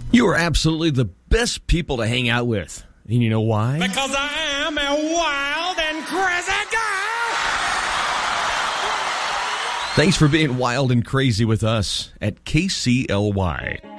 You are absolutely the best people to hang out with. And you know why? Because I am a wild and crazy guy. Thanks for being wild and crazy with us at KCLY.